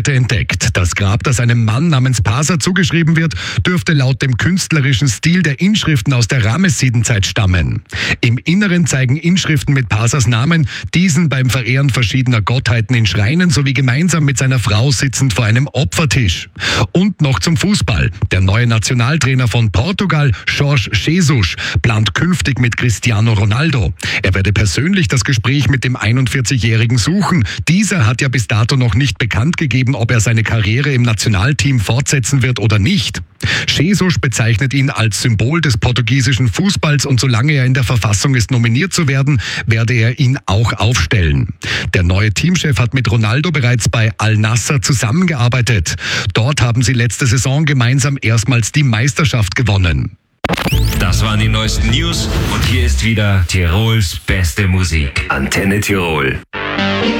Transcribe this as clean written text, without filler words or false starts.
heute entdeckt. Das Grab, das einem Mann namens Pasa zugeschrieben wird, dürfte laut dem künstlerischen Stil der Inschriften aus der Ramessidenzeit stammen. Im Inneren zeigen Inschriften mit Pasas Namen diesen beim Verehren verschiedener Gottheiten in Schreinen sowie gemeinsam mit seiner Frau sitzend vor einem Opfertisch. Und noch zum Fußball. Der neue Nationaltrainer von Portugal, Jorge Jesus, plant künftig mit Cristiano Ronaldo. Er werde persönlich das Gespräch mit dem 41-Jährigen suchen. Dieser hat ja bis dato noch nicht bekannt gegeben, ob er seine Karriere im Nationalteam fortsetzen wird oder nicht. Jesus bezeichnet ihn als Symbol des portugiesischen Fußballs und solange er in der Verfassung ist, nominiert zu werden, werde er ihn auch aufstellen. Der neue Teamchef hat mit Ronaldo bereits bei Al-Nassr zusammengearbeitet. Dort haben sie letzte Saison gemeinsam erstmals die Meisterschaft gewonnen. Das waren die neuesten News und hier ist wieder Tirols beste Musik. Antenne Tirol.